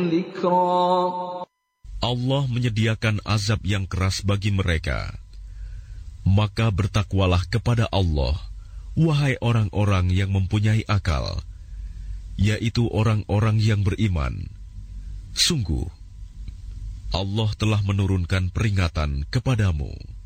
ذكرا. Allah menyediakan azab yang keras bagi mereka. Maka bertakwalah kepada Allah, wahai orang-orang yang mempunyai akal, yaitu orang-orang yang beriman. Sungguh, Allah telah menurunkan peringatan kepadamu.